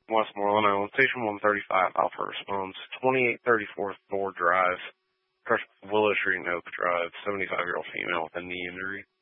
Westmoreland, Island. Station 135, Alpha response. 2834 Thor Drive. Willow Street and Oak Drive. 75-year-old female with a knee injury.